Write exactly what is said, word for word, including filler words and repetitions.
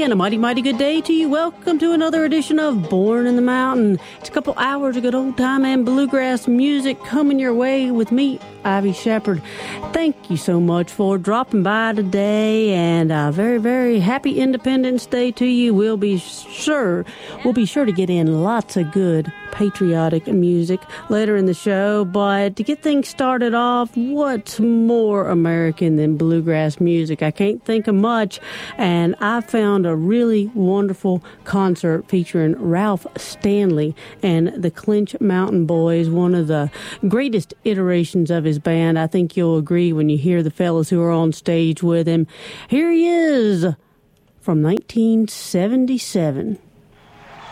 And a mighty, mighty good day to you. Welcome to another edition of Born in the Mountain. It's a couple hours of good old time and bluegrass music coming your way with me, Ivy Shepherd. Thank you so much for dropping by today, and a very, very happy Independence Day to you. We'll be sure, we'll be sure to get in lots of good patriotic music later in the show, but to get things started off, what's more American than bluegrass music? I can't think of much, and I found a really wonderful concert featuring Ralph Stanley and the Clinch Mountain Boys, one of the greatest iterations of his band. I think you'll agree when you hear the fellas who are on stage with him. Here he is from nineteen seventy-seven.